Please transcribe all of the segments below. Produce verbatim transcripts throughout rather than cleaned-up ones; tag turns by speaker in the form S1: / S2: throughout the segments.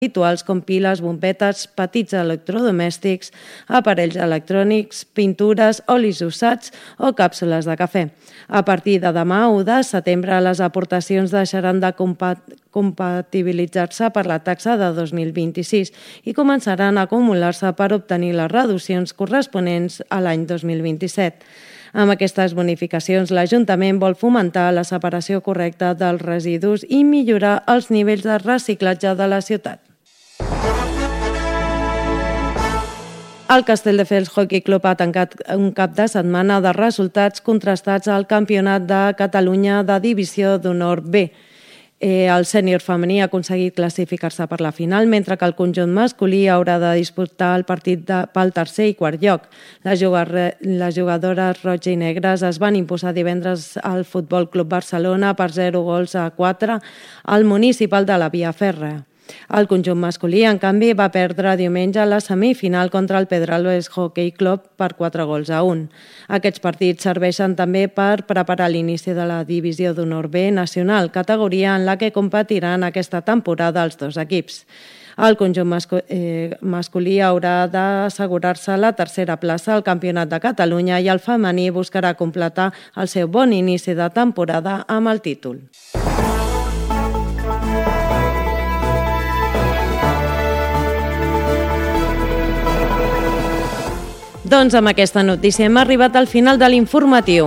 S1: habituals com piles, bombetes, petits electrodomèstics, aparells electrònics, pintures, olis usats o càpsules de cafè. A partir de demà, u de setembre, les aportacions deixaran de compatibilitzar-se per la taxa de dos mil vint-i-sis i començaran a acumular-se per obtenir les reduccions corresponents a l'any dos mil vint-i-set. Amb aquestes bonificacions, l'Ajuntament vol fomentar la separació correcta dels residus i millorar els nivells de reciclatge de la ciutat. El Castelldefels Hockey Club ha tancat un cap de setmana de resultats contrastats al Campionat de Catalunya de Divisió d'Honor B. El sènior femení ha aconseguit classificar-se per la final, mentre que el conjunt masculí haurà de disputar el partit de, pel tercer i quart lloc. Les, jugar, les jugadores roig i negres es van imposar divendres al Futbol Club Barcelona per zero gols a quatre al municipal de la Via Fèrrea. El conjunt masculí, en canvi, va perdre diumenge la semifinal contra el Pedralbes Hockey Club per quatre gols a un. Aquests partits serveixen també per preparar l'inici de la Divisió d'Honor B nacional, categoria en la que competiran aquesta temporada els dos equips. El conjunt masculí haurà d'assegurar-se la tercera plaça al Campionat de Catalunya i el femení buscarà completar el seu bon inici de temporada amb el títol. Doncs amb aquesta notícia hem arribat al final de l'informatiu.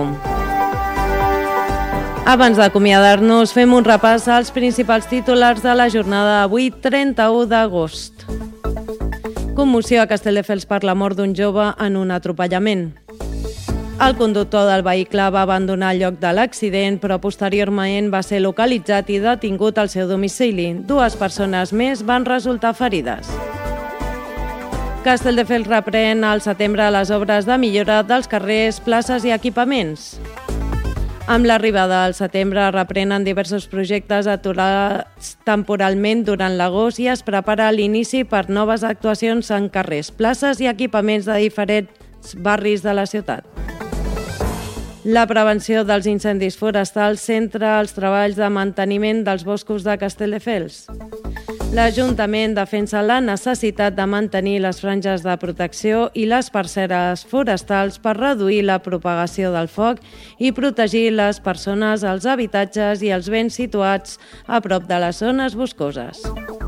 S1: Abans d'acomiadar-nos, fem un repàs als principals titulars de la jornada d'avui, trenta-u d'agost. Commoció a Castelldefels per la mort d'un jove en un atropellament. El conductor del vehicle va abandonar el lloc de l'accident, però posteriorment va ser localitzat i detingut al seu domicili. Dues persones més van resultar ferides. Castelldefels reprèn al setembre les obres de millora dels carrers, places i equipaments. Amb l'arribada al setembre reprenen diversos projectes aturats temporalment durant l'agost i es prepara l'inici per noves actuacions en carrers, places i equipaments de diferents barris de la ciutat. La prevenció dels incendis forestals centra els treballs de manteniment dels boscos de Castelldefels. L'Ajuntament defensa la necessitat de mantenir les franges de protecció i les parceres forestals per reduir la propagació del foc i protegir les persones, els habitatges i els béns situats a prop de les zones boscoses.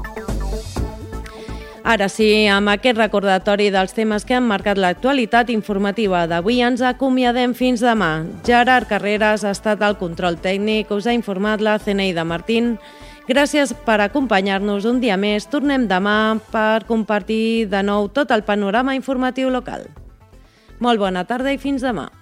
S1: Ara sí, amb aquest recordatori dels temes que han marcat l'actualitat informativa d'avui, ens acomiadem fins demà. Gerard Carreras ha estat al control tècnic, us ha informat la Zeneida Martín. Gràcies per acompanyar-nos un dia més. Tornem demà per compartir de nou tot el panorama informatiu local. Molt bona tarda i fins demà.